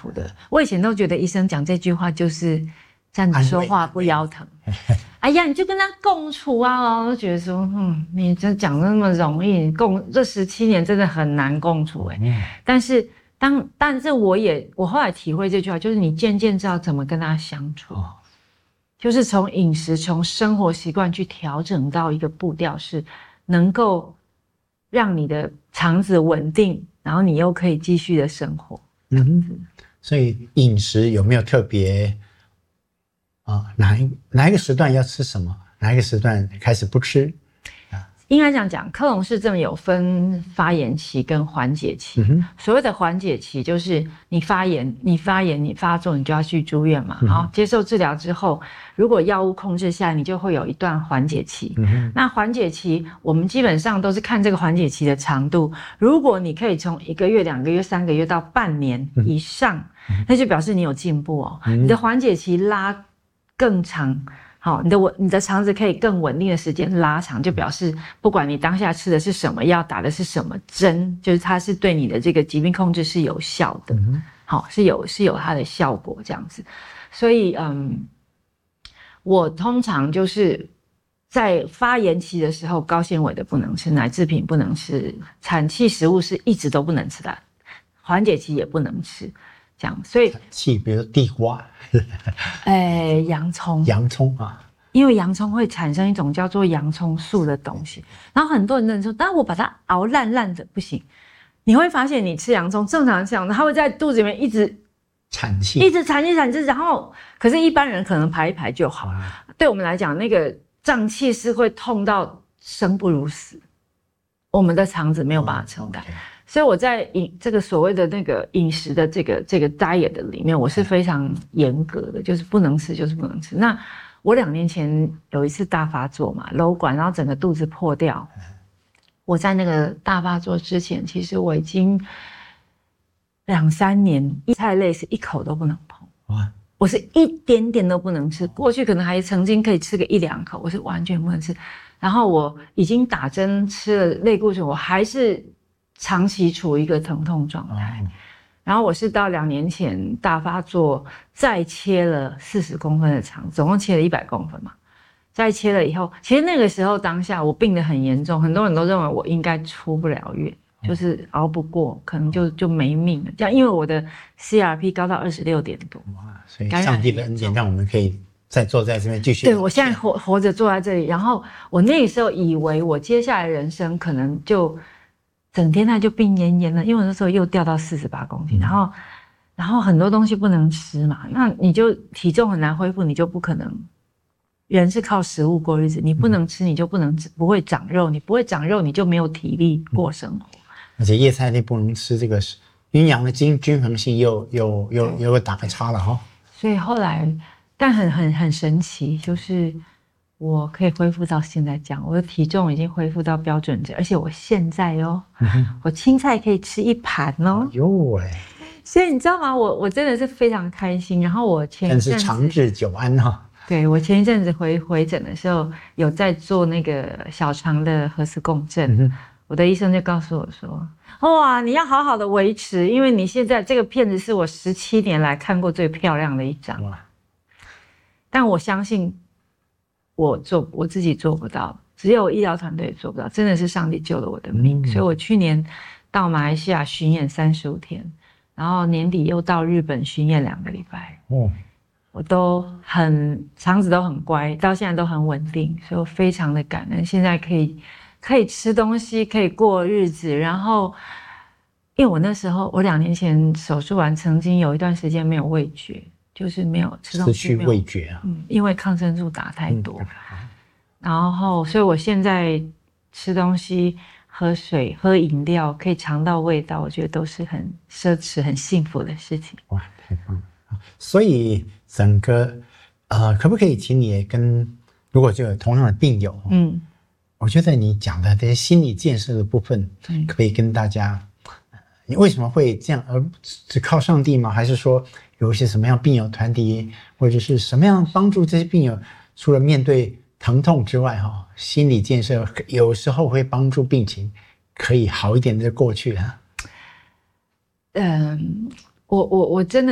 福的。我以前都觉得医生讲这句话就是站着说话不腰疼。哎呀，你就跟他共处啊！我就觉得说，你这讲的那么容易，这17年真的很难共处但是我后来体会这句话，就是你渐渐知道怎么跟他相处，就是从饮食、从生活习惯去调整到一个步调，是能够让你的肠子稳定，然后你又可以继续的生活。 所以饮食有没有特别？哪一个时段要吃什么，哪一个时段开始不吃？ 应该这样讲，克隆氏症有分发炎期跟缓解期。所谓的缓解期就是你发炎，你发作，你就要去住院嘛。好，接受治疗之后，如果药物控制下来，你就会有一段缓解期。那缓解期，我们基本上都是看这个缓解期的长度。如果你可以从1个月、2个月、3个月到半年以上，那就表示你有进步哦。你的缓解期拉更长。好，你的肠子可以更稳定的时间拉长，就表示不管你当下吃的是什么药，打的是什么针，就是它是对你的这个疾病控制是有效的。好，是有它的效果这样子。所以我通常就是在发炎期的时候，高纤维的不能吃，奶制品不能吃，产气食物是一直都不能吃的，缓解期也不能吃。这样，所以比如地瓜， 洋葱啊， 因为洋葱会产生一种叫做洋葱素的东西，然后很多人说，但我把它熬烂的不行。你会发现，你吃洋葱，正常吃洋葱，它会在肚子里面一直产气， 然后可是一般人可能排一排就好。对我们来讲，那个胀气是会痛到生不如死，我们的肠子没有办法承担。所以我在这个所谓的那个饮食的这个 diet 的里面，我是非常严格的，就是不能吃就是不能吃。那我2年前有一次大发作嘛，瘘管，然后整个肚子破掉。我在那个大发作之前，其实我已经2、3年菜类是一口都不能碰，我是一点点都不能吃。过去可能还曾经可以吃个1、2口，我是完全不能吃。然后我已经打针吃了类固醇，我还是长期处于一个疼痛状态。然后我是到2年前大发作，再切了40公分的肠，总共切了100公分嘛。再切了以后，其实那个时候当下我病得很严重，很多人都认为我应该出不了院，就是熬不过，可能就没命了。这样，因为我的 CRP 高到26点多， 所以上帝的恩典让我们可以再坐在这边继续。 对，我现在活着坐在这里，然后我那个时候以为我接下来人生可能就整天他就病恹恹了，因为我那时候又掉到48公斤，然后很多东西不能吃嘛，那你就体重很难恢复，你就不可能。人是靠食物过日子，你不能吃，你就不会长肉，你不会长肉，你就没有体力过生活。 而且叶菜类不能吃，这个阴阳的均衡性又打个叉了哈。 所以后来，但很神奇，就是我可以恢复到现在这样，我的体重已经恢复到标准值，而且我现在我青菜可以吃1盘哦。所以你知道吗？我真的是非常开心。然后我前一阵子但是长治久安哈。 对，我前一阵子回诊的时候，有在做那个小肠的核磁共振，我的医生就告诉我说：“哇，你要好好的维持，因为你现在这个片子是我17年来看过最漂亮的一张。”但我相信我自己做不到，只有医疗团队做不到，真的是上帝救了我的命。所以我去年到马来西亚巡演35天，然后年底又到日本巡演2个礼拜。我都肠子都很乖，到现在都很稳定，所以我非常的感恩。现在可以吃东西，可以过日子。然后，因为我那时候我2年前手术完，曾经有一段时间没有味觉，就是没有吃东西， 失去味觉啊。 因为抗生素打太多。然后，所以我现在吃东西、喝水、喝饮料，可以尝到味道，我觉得都是很奢侈、很幸福的事情。 哇，太棒了！所以整个可不可以请你也如果就有同样的病友，我觉得你讲的这些心理建设的部分，可不可以跟大家，你为什么会这样？只靠上帝吗？还是说有一些什么样病友团体，或者是什么样帮助这些病友，除了面对疼痛之外，心理建设有时候会帮助病情可以好一点的过去啊？ 我真的。